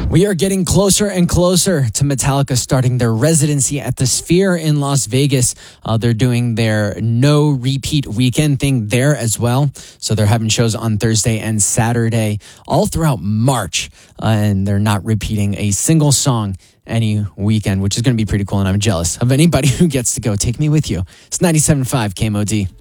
We are getting closer and closer to Metallica starting their residency at the Sphere in Las Vegas. They're doing their no repeat weekend thing there as well. So they're having shows on Thursday and Saturday all throughout March. And they're not repeating a single song any weekend, which is going to be pretty cool. And I'm jealous of anybody who gets to go. Take me with you. It's 97.5 KMOD.